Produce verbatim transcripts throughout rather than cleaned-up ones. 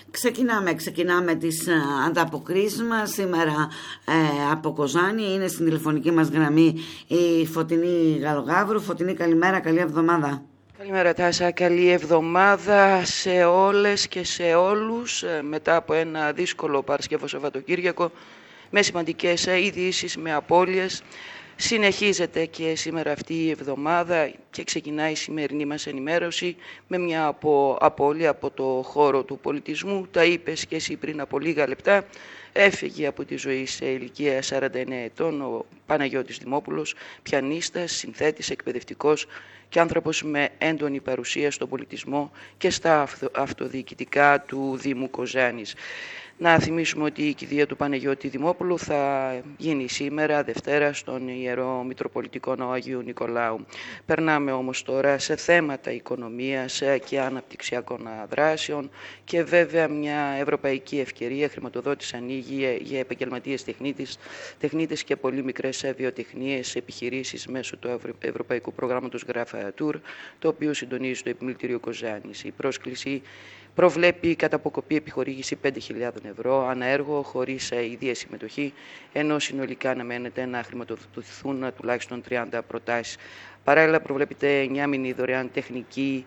Ξεκινάμε, ξεκινάμε τις ε, ανταποκρίσεις μας σήμερα ε, από Κοζάνη. Είναι στην τηλεφωνική μας γραμμή η Φωτεινή Γαλογαύρου. Φωτεινή, καλημέρα, καλή εβδομάδα. Καλημέρα Τάσα, καλή εβδομάδα σε όλες και σε όλους. Μετά από ένα δύσκολο Παρασκευό Σαββατοκύριακο με σημαντικές ειδήσεις, με απώλειες, συνεχίζεται και σήμερα αυτή η εβδομάδα και ξεκινάει η σημερινή μας ενημέρωση με μια από, απώλεια από το χώρο του πολιτισμού. Τα είπες και εσύ πριν από λίγα λεπτά. Έφυγε από τη ζωή σε ηλικία σαράντα εννέα ετών ο Παναγιώτης Δημόπουλος, πιανίστας, συνθέτης, εκπαιδευτικός και άνθρωπος με έντονη παρουσία στον πολιτισμό και στα αυτοδιοικητικά του Δήμου Κοζάνης. Να θυμίσουμε ότι η κηδεία του Παναγιώτη Δημόπουλου θα γίνει σήμερα, Δευτέρα, στον Ιερό Μητροπολιτικό Ναό Αγίου Νικολάου. Περνάμε όμως τώρα σε θέματα οικονομίας και αναπτυξιακών δράσεων και βέβαια μια ευρωπαϊκή ευκαιρία χρηματοδότηση ανοίγει για επαγγελματίες τεχνίτες, τεχνίτες και πολύ μικρές βιοτεχνίες επιχειρήσεις μέσω του Ευρωπαϊκού Προγράμματος Γραφατούρ, το οποίο συντονίζει το Επιμελητήριο Κοζάνης. Η πρόσκληση προβλέπει κατά αποκοπή επιχορήγηση πέντε χιλιάδες ευρώ ανά έργο χωρίς ίδια συμμετοχή, ενώ συνολικά αναμένεται να χρηματοδοτηθούν τουλάχιστον τριάντα προτάσεις. Παράλληλα προβλέπεται εννιά μήνη δωρεάν τεχνική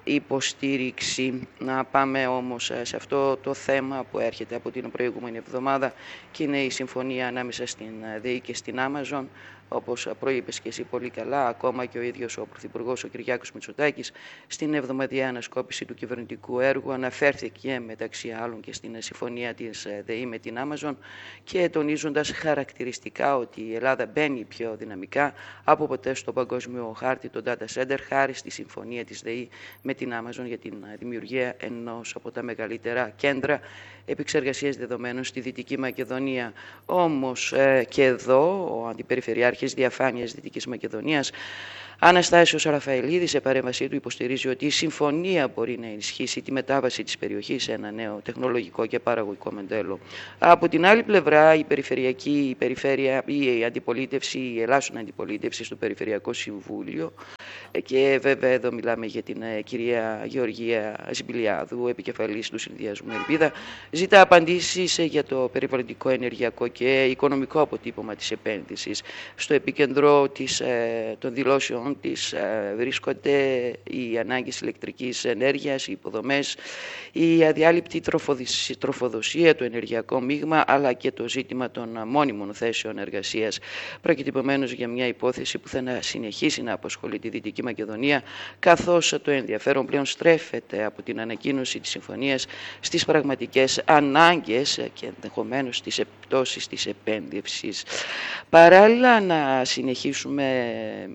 υποστήριξη. Να πάμε όμως σε αυτό το θέμα που έρχεται από την προηγούμενη εβδομάδα και είναι η συμφωνία ανάμεσα στην ΔΕΗ και στην Amazon. Όπως προείπες και εσύ πολύ καλά, ακόμα και ο ίδιος ο Πρωθυπουργός, ο Κυριάκος Μητσοτάκης, στην εβδομαδιαία ανασκόπηση του κυβερνητικού έργου αναφέρθηκε μεταξύ άλλων και στην συμφωνία της ΔΕΗ με την Amazon και τονίζοντας χαρακτηριστικά ότι η Ελλάδα μπαίνει πιο δυναμικά από ποτέ στο παγκόσμιο χάρτη των data center χάρη στη συμφωνία της ΔΕΗ με την Amazon για την δημιουργία ενός από τα μεγαλύτερα κέντρα επεξεργασίας δεδομένων στη Δυτική Μακεδονία. Όμως ε, και εδώ ο Αντιπεριφερειάρχης Διαφάνειας Δυτικής Μακεδονίας, Αναστάσιος Ραφαηλίδης, σε παρέμβασή του υποστηρίζει ότι η συμφωνία μπορεί να ενισχύσει τη μετάβαση της περιοχής σε ένα νέο τεχνολογικό και παραγωγικό μοντέλο. Από την άλλη πλευρά, η περιφερειακή η περιφέρεια, η αντιπολίτευση, η ελάσσον αντιπολίτευση στο Περιφερειακό Συμβούλιο, και βέβαια εδώ μιλάμε για την κυρία Γεωργία Ζιμπηλιάδου, επικεφαλής του Συνδυασμού Ελπίδα, ζητά απαντήσεις για το περιβαλλοντικό, ενεργειακό και οικονομικό αποτύπωμα της επένδυσης. Στο επίκεντρο της, των δηλώσεων της βρίσκονται οι ανάγκες ηλεκτρικής ενέργειας, οι υποδομές, η αδιάλειπτη τροφοδοσία, το ενεργειακό μείγμα, αλλά και το ζήτημα των μόνιμων θέσεων εργασίας. Πρόκειται επομένως για μια υπόθεση που θα συνεχίσει να απασχολεί τη Δυτική Μακεδονία, καθώς το ενδιαφέρον πλέον στρέφεται από την ανακοίνωση της συμφωνίας στις πραγματικές ανάγκες και ενδεχομένως στις επιπτώσεις της επένδυσης. Παράλληλα, να συνεχίσουμε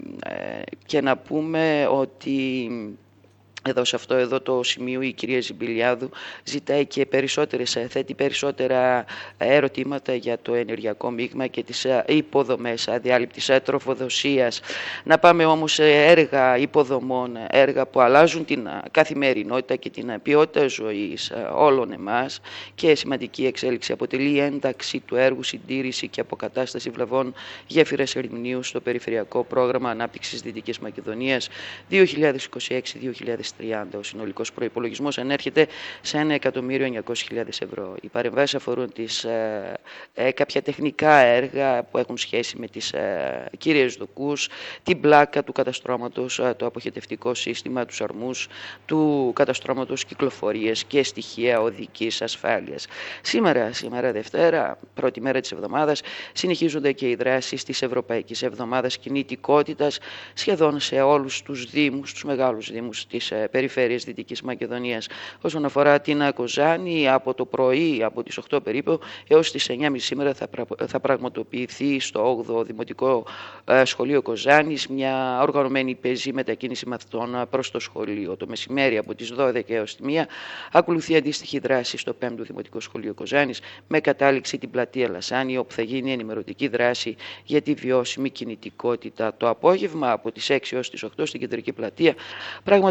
και να πούμε ότι εδώ σε αυτό εδώ το σημείο η κυρία Ζιμπηλιάδου ζητάει και περισσότερες, θέτει περισσότερα ερωτήματα για το ενεργειακό μείγμα και τις υποδομές αδιάλειπτης τροφοδοσίας. Να πάμε όμως σε έργα υποδομών, έργα που αλλάζουν την καθημερινότητα και την ποιότητα ζωής όλων εμάς και σημαντική εξέλιξη αποτελεί η ένταξη του έργου συντήρηση και αποκατάσταση βλαβών γέφυρας Ερημνίου στο Περιφερειακό Πρόγραμμα Ανάπτυξης Δυτικής Μακεδονίας δύο χιλιάδες είκοσι έξι με δύο χιλιάδες τριάντα. Ο συνολικός προϋπολογισμός ανέρχεται σε ένα εκατομμύριο εννιακόσιες χιλιάδες ευρώ. Οι παρεμβάσεις αφορούν τις, ε, ε, κάποια τεχνικά έργα που έχουν σχέση με τις ε, κύριες δοκούς, την πλάκα του καταστρώματος, ε, το αποχετευτικό σύστημα, τους αρμούς του καταστρώματος, κυκλοφορίες και στοιχεία οδικής ασφάλειας. Σήμερα, σήμερα Δευτέρα, πρώτη μέρα της εβδομάδας, συνεχίζονται και οι δράσεις της Ευρωπαϊκής Εβδομάδας Κινητικότητας σχεδόν σε όλους τους δήμους, τους μεγάλους δήμους της ε, περιφέρειας Δυτικής Μακεδονίας. Όσον αφορά την Κοζάνη, από το πρωί, από τις οκτώ περίπου, έως τις εννιά και μισή σήμερα θα, πρα, θα πραγματοποιηθεί στο όγδοο Δημοτικό ε, Σχολείο Κοζάνης μια οργανωμένη πεζή μετακίνηση μαθητών προς το σχολείο. Το μεσημέρι από τις δώδεκα έως τη μία ακολουθεί αντίστοιχη δράση στο πέμπτο Δημοτικό Σχολείο Κοζάνης με κατάληξη την πλατεία Λασάνη, όπου θα γίνει ενημερωτική δράση για τη βιώσιμη κινητικότητα. Το απόγευμα από τις έξι έως τις οκτώ στην κεντρική πλατεία πραγματοποιείται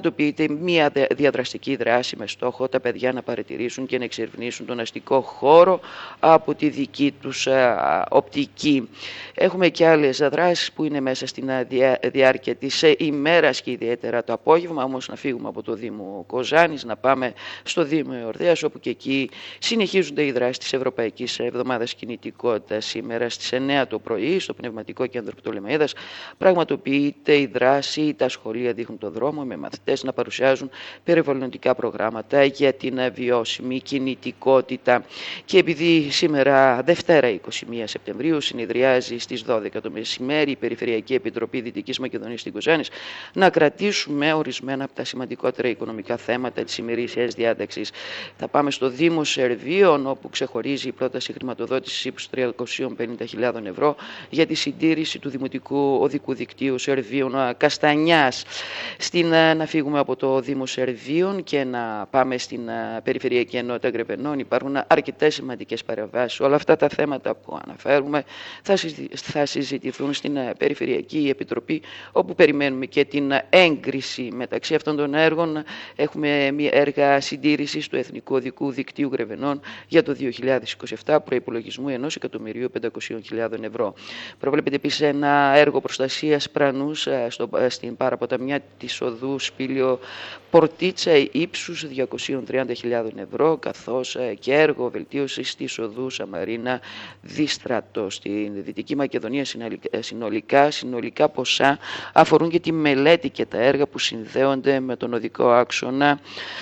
προβλέπεται μία διαδραστική δράση με στόχο τα παιδιά να παρατηρήσουν και να εξερευνήσουν τον αστικό χώρο από τη δική τους οπτική. Έχουμε και άλλες δράσεις που είναι μέσα στην διάρκεια της ημέρας και ιδιαίτερα το απόγευμα, όμως να φύγουμε από το Δήμο Κοζάνης, να πάμε στο Δήμο Εορδαίας, όπου και εκεί συνεχίζονται οι δράσεις της Ευρωπαϊκής Εβδομάδας Κινητικότητας. Σήμερα στις εννέα το πρωί, στο Πνευματικό Κέντρο Πτολεμαΐδας, πραγματοποιείται η δράση. Τα σχολεία δείχνουν το δρόμο με μαθητές να παρουσιάζουν περιβαλλοντικά προγράμματα για την βιώσιμη κινητικότητα. Και επειδή σήμερα, Δευτέρα είκοσι μία Σεπτεμβρίου, συνεδριάζει στις δώδεκα το μεσημέρι η Περιφερειακή Επιτροπή Δυτικής Μακεδονίας στην Κοζάνης, να κρατήσουμε ορισμένα από τα σημαντικότερα οικονομικά θέματα της ημερήσιας διάταξης. Θα πάμε στο Δήμο Σερβίων, όπου ξεχωρίζει η πρόταση χρηματοδότησης ύψους τριακόσιες πενήντα χιλιάδες ευρώ για τη συντήρηση του Δημοτικού Οδικού Δικτύου Σερβίων Καστανιάς. Στην, να φύγουμε από το Δήμο Σερβίων και να πάμε στην Περιφερειακή Ενότητα Γρεβενών. Υπάρχουν αρκετές σημαντικές παρεμβάσεις. Όλα αυτά τα θέματα που αναφέρουμε θα, θα συζητηθούν στην Περιφερειακή Επιτροπή, όπου περιμένουμε και την έγκριση. Μεταξύ αυτών των έργων έχουμε έργα συντήρησης του Εθνικού Οδικού Δικτύου Γρεβενών για το δύο χιλιάδες είκοσι επτά, προϋπολογισμού ενός εκατομμυρίου πεντακόσιες χιλιάδες ευρώ. Προβλέπεται επίσης ένα έργο προστασίας πρανούς στο, στην παραποταμιά της οδού Σπήλιο Πορτίτσα ύψους διακόσιες τριάντα χιλιάδες ευρώ, καθώς και έργο βελτίωσης της οδού Σαμαρίνα Δίστρατο. Στην Δυτική Μακεδονία συνολικά, συνολικά ποσά αφορούν και τη μελέτη και τα έργα που συνδέονται με τον οδικό άξονα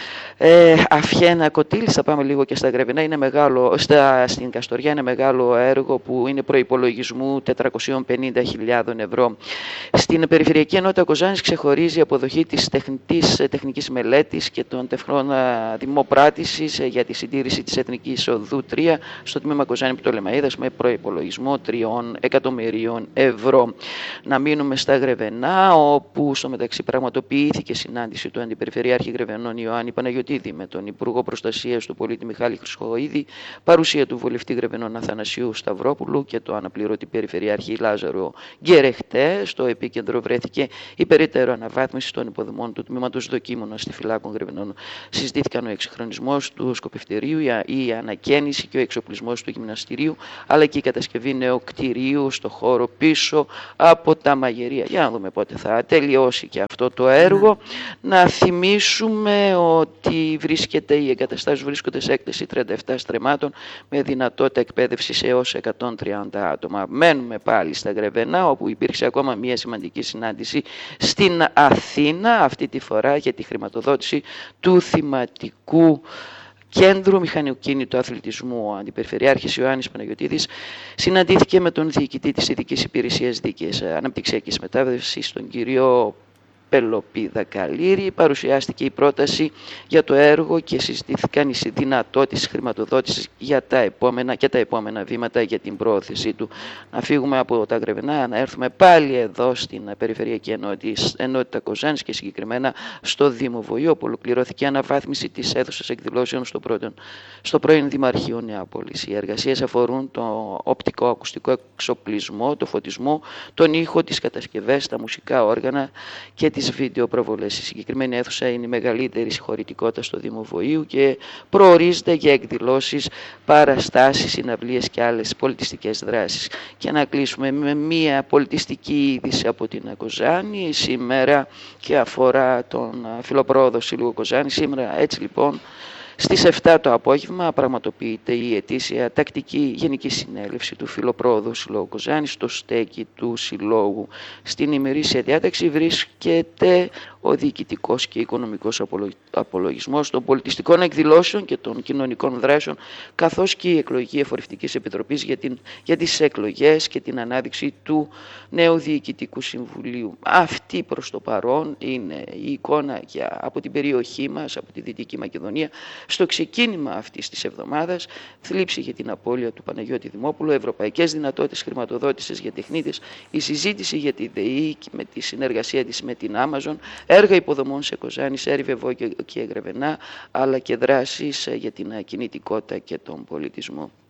Ε, Αφιένα Κωτήλης. Θα πάμε λίγο και στα Γρεβενά. Είναι μεγάλο, στα, στην Καστοριά είναι μεγάλο έργο που είναι προϋπολογισμού τετρακόσιες πενήντα χιλιάδες ευρώ. Στην Περιφερειακή Ενότητα Κοζάνης ξεχωρίζει η αποδοχή της τεχνητής, τεχνικής μελέτης και των τεχνών δημοπράτησης για τη συντήρηση της Εθνικής Οδού τρία στο τμήμα Κοζάνη Πτολεμαΐδας με προϋπολογισμό τριών εκατομμυρίων ευρώ. Να μείνουμε στα Γρεβενά, όπου στο μεταξύ πραγματοποιήθηκε συνάντηση του Αντιπεριφερειάρχη Γρεβενών Ιωάννη Παναγιωτή με τον Υπουργό Προστασίας του Πολίτη Μιχάλη Χρυσοχοΐδη, παρουσία του Βουλευτή Γρεβενών Αθανασίου Σταυρόπουλου και το αναπληρωτή Περιφερειάρχη Λάζαρο Γκερεχτέ. Στο επίκεντρο βρέθηκε η περαιτέρω αναβάθμιση των υποδομών του τμήματος Δοκίμωνα στη Φυλάκων Γρεβενών. Συζητήθηκαν ο εξυγχρονισμός του σκοπευτηρίου, η ανακαίνιση και ο εξοπλισμός του γυμναστηρίου, αλλά και η κατασκευή νέου κτηρίου στο χώρο πίσω από τα μαγειρία. Για να δούμε πότε θα τελειώσει και αυτό το έργο. Να θυμίσουμε ότι βρίσκεται, οι εγκαταστάσεις βρίσκονται σε έκταση τριάντα επτά στρεμμάτων με δυνατότητα εκπαίδευσης έως εκατόν τριάντα άτομα. Μένουμε πάλι στα Γρεβενά, όπου υπήρξε ακόμα μια σημαντική συνάντηση στην Αθήνα, αυτή τη φορά για τη χρηματοδότηση του θυματικού Κέντρου Μηχανοκίνητου Αθλητισμού. Ο Αντιπεριφερειάρχης Ιωάννης Παναγιωτίδης συναντήθηκε με τον διοικητή της Ειδικής Υπηρεσίας Δίκαιης Αναπτυξιακής Μετάβασης, τον κύριο Πελοπίδα Καλήρη. Παρουσιάστηκε η πρόταση για το έργο και συζητήθηκαν οι δυνατότητες χρηματοδότησης για τα επόμενα και τα επόμενα βήματα για την πρόθεσή του. Να φύγουμε από τα Γρεβενά, να έρθουμε πάλι εδώ στην Περιφερειακή Ενότητα Κοζάνης και συγκεκριμένα στο Δήμο Βοηού, όπου ολοκληρώθηκε η αναβάθμιση της αίθουσας εκδηλώσεων στο, πρώτον, στο πρώην Δημαρχείο Νεάπολης. Οι εργασίες αφορούν το οπτικό-ακουστικό εξοπλισμό, το φωτισμό, τον ήχο, τις κατασκευές, τα μουσικά όργανα και τις βίντεο προβολές. Η συγκεκριμένη αίθουσα είναι η μεγαλύτερη συγχωρητικότητα στο Δήμο Βοηού και προορίζεται για εκδηλώσεις, παραστάσεις, συναυλίες και άλλες πολιτιστικές δράσεις. Και να κλείσουμε με μια πολιτιστική είδηση από την Κοζάνη σήμερα και αφορά τον Φιλοπρόοδο Σύλλογο Κοζάνη. Σήμερα έτσι λοιπόν στις επτά το απόγευμα πραγματοποιείται η ετήσια τακτική γενική συνέλευση του Φιλοπρόοδου Συλλόγου Κοζάνης στο στέκι του Συλλόγου. Στην ημερήσια διάταξη βρίσκεται ο διοικητικός και οικονομικός απολογισμός των πολιτιστικών εκδηλώσεων και των κοινωνικών δράσεων, καθώς και η εκλογική εφορευτικής επιτροπής για, την, για τις εκλογές και την ανάδειξη του νέου Διοικητικού Συμβουλίου. Αυτή προς το παρόν είναι η εικόνα για, από την περιοχή μας, από τη Δυτική Μακεδονία, στο ξεκίνημα αυτής της εβδομάδας. Θλίψη για την απώλεια του Παναγιώτη Δημόπουλου, ευρωπαϊκές δυνατότητες χρηματοδότησης για τεχνίτες, η συζήτηση για τη ΔΕΗ με τη συνεργασία της με την Amazon, έργα υποδομών σε Κοζάνη, Σέρβια, Βόκιο και Γρεβενά, αλλά και δράσεις για την κινητικότητα και τον πολιτισμό.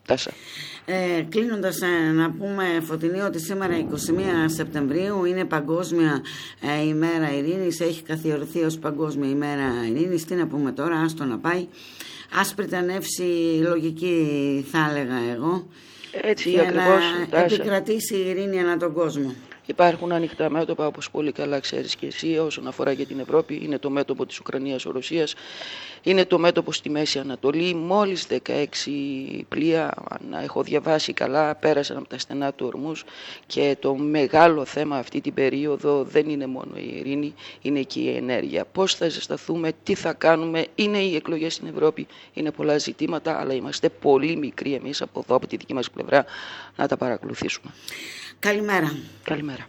Τάσα. Ε, κλείνοντας, ε, να πούμε, Φωτεινή, ότι σήμερα εικοστή πρώτη Σεπτεμβρίου είναι Παγκόσμια ε, ημέρα ειρήνης, έχει καθιερωθεί ως Παγκόσμια ημέρα ειρήνης. Τι να πούμε τώρα, άστο να πάει. Ας πριτανεύσει λογική, θα έλεγα εγώ, έτσι, για ακριβώς, να Τάσα. επικρατήσει η ειρήνη ανά τον κόσμο. Υπάρχουν ανοιχτά μέτωπα, όπως πολύ καλά ξέρεις και εσύ, όσον αφορά και την Ευρώπη. Είναι το μέτωπο της Ουκρανίας-Ρωσίας, είναι το μέτωπο στη Μέση Ανατολή. Μόλις δεκαέξι πλοία, αν έχω διαβάσει καλά, πέρασαν από τα στενά του Ορμούς, και το μεγάλο θέμα αυτή την περίοδο δεν είναι μόνο η ειρήνη, είναι και η ενέργεια. Πώς θα ζεσταθούμε, τι θα κάνουμε, είναι οι εκλογές στην Ευρώπη, είναι πολλά ζητήματα, αλλά είμαστε πολύ μικροί εμείς από εδώ, από τη δική μας πλευρά, να τα παρακολουθήσουμε. Καλημέρα. Καλημέρα.